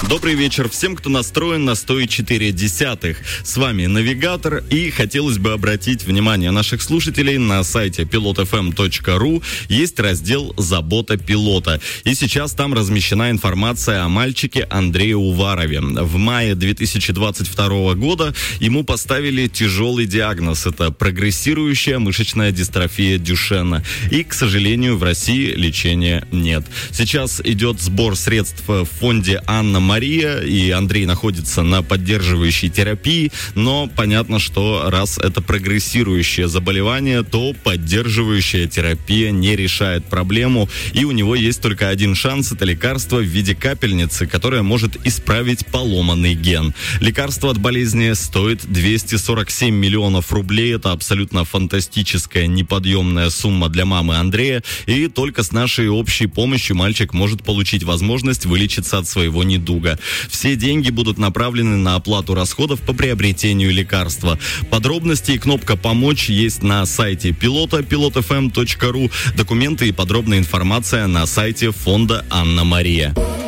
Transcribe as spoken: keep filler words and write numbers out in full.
Добрый вечер всем, кто настроен на сто четыре десятых. С вами Навигатор, и хотелось бы обратить внимание наших слушателей: на сайте пилот эф эм точка ру есть раздел «Забота пилота». И сейчас там размещена информация о мальчике Андрее Уварове. В мае две тысячи двадцать второго года ему поставили тяжелый диагноз. Это прогрессирующая мышечная дистрофия Дюшена. И, к сожалению, в России лечения нет. Сейчас идет сбор средств в фонде «Анна Мария», и Андрей находится на поддерживающей терапии, но понятно, что раз это прогрессирующее заболевание, то поддерживающая терапия не решает проблему, и у него есть только один шанс — это лекарство в виде капельницы, которое может исправить поломанный ген. Лекарство от болезни стоит двести сорок семь миллионов рублей, это абсолютно фантастическая, неподъемная сумма для мамы Андрея, и только с нашей общей помощью мальчик может получить возможность вылечиться от своего недуга. Все деньги будут направлены на оплату расходов по приобретению лекарства. Подробности и кнопка «Помочь» есть на сайте пилота, пилот эф эм точка ру. Документы и подробная информация на сайте фонда «Анна Мария».